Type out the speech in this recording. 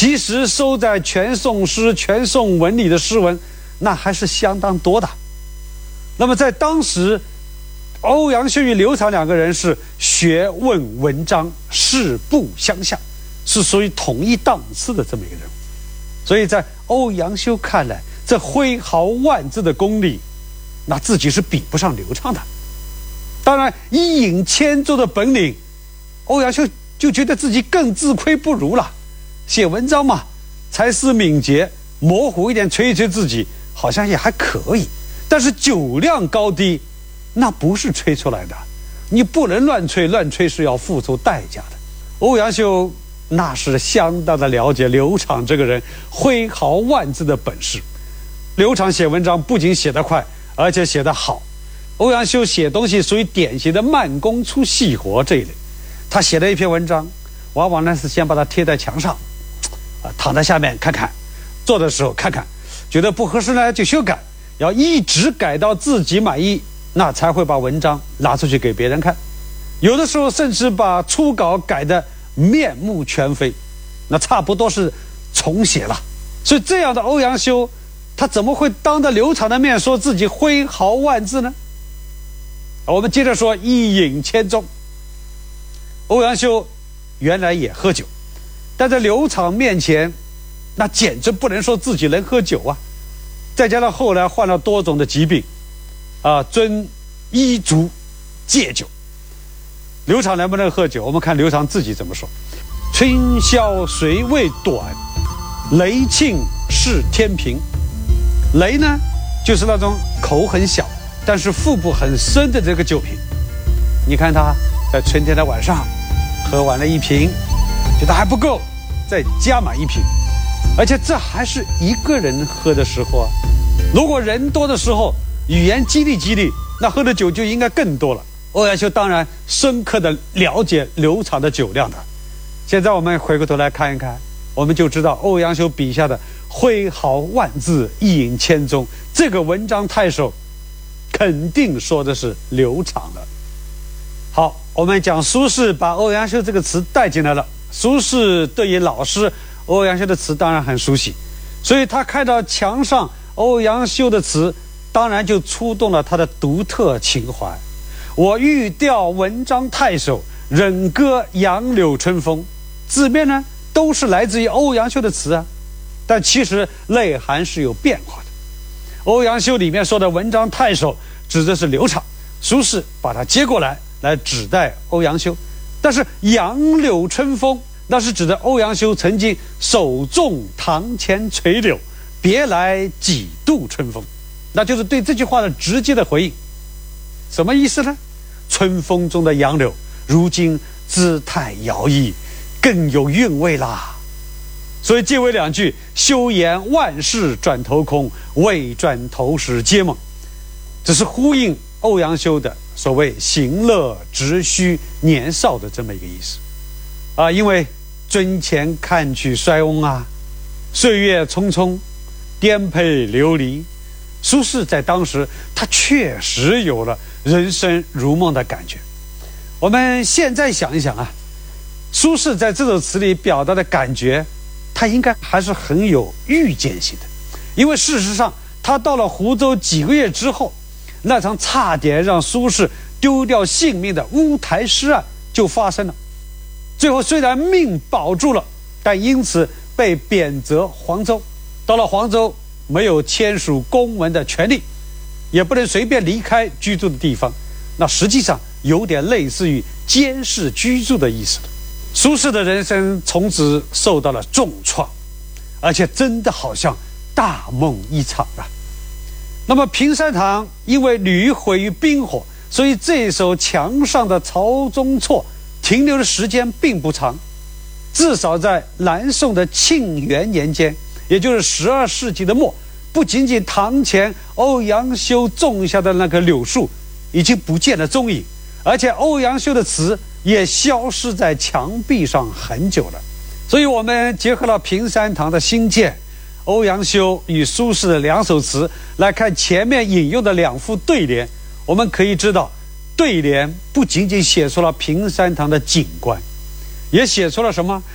其实收在全宋诗、全宋文里的诗文，那还是相当多的。那么在当时，欧阳修与刘长两个人是学问文章势不相向，是属于同一档次的这么一个人。所以在欧阳修看来，这挥毫万字的功力，那自己是比不上刘畅的。当然，一饮千钟的本领，欧阳修就觉得自己更自愧不如了。写文章嘛，才思敏捷，模糊一点吹一吹自己，好像也还可以。但是酒量高低，那不是吹出来的，你不能乱吹，乱吹是要付出代价的。欧阳修那是相当的了解刘畅这个人挥毫万字的本事。刘畅写文章不仅写得快，而且写得好。欧阳修写东西属于典型的慢工出细活这一类。他写的一篇文章，往往呢是先把它贴在墙上，躺在下面看看，做的时候看看，觉得不合适呢就修改，要一直改到自己满意，那才会把文章拿出去给别人看。有的时候甚至把初稿改得面目全非，那差不多是重写了。所以这样的欧阳修，他怎么会当着刘畅的面说自己挥毫万字呢？我们接着说一饮千钟。欧阳修原来也喝酒，但在刘畅面前，那简直不能说自己能喝酒啊。再加上后来患了多种的疾病，遵医嘱戒酒。刘畅能不能喝酒？我们看刘畅自己怎么说：春宵虽未短，雷磬是天平。雷呢，就是那种口很小，但是腹部很深的这个酒瓶。你看他在春天的晚上喝完了一瓶，觉得还不够，再加满一瓶，而且这还是一个人喝的时候啊。如果人多的时候，语言激励激励，那喝的酒就应该更多了。欧阳修当然深刻的了解刘畅的酒量的。现在我们回过头来看一看，我们就知道欧阳修笔下的挥毫万字，一饮千钟，这个文章太守肯定说的是刘畅的。好，我们讲苏轼把欧阳修这个词带进来了。苏轼对于老师欧阳修的词当然很熟悉，所以他看到墙上欧阳修的词，当然就触动了他的独特情怀。我欲调文章太守，忍歌杨柳春风。字面呢都是来自于欧阳修的词啊，但其实内涵是有变化的。欧阳修里面说的文章太守指的是刘畅，苏轼把它接过来指代欧阳修。但是杨柳春风，那是指的欧阳修曾经手种堂前垂柳，别来几度春风，那就是对这句话的直接的回应。什么意思呢？春风中的杨柳如今姿态摇曳，更有韵味啦。所以结尾两句：休言万事转头空，未转头时皆梦。这是呼应欧阳修的所谓行乐直须年少的这么一个意思因为尊前看去衰翁啊，岁月匆匆，颠沛流离。苏轼在当时他确实有了人生如梦的感觉。我们现在想一想啊，苏轼在这首词里表达的感觉，他应该还是很有预见性的。因为事实上他到了湖州几个月之后，那场差点让苏轼丢掉性命的乌台诗案就发生了。最后虽然命保住了，但因此被贬谪黄州。到了黄州，没有签署公文的权利，也不能随便离开居住的地方，那实际上有点类似于监视居住的意思了。苏轼的人生从此受到了重创，而且真的好像大梦一场啊。那么平山堂因为屡毁于兵火，所以这首墙上的曹宗错停留的时间并不长，至少在南宋的庆元年间，也就是12世纪的末，不仅仅堂前欧阳修种下的那棵柳树已经不见了踪影，而且欧阳修的词也消失在墙壁上很久了。所以我们结合了平山堂的兴建，欧阳修与苏轼的两首词来看前面引用的两副对联，我们可以知道，对联不仅仅写出了平山堂的景观，也写出了什么？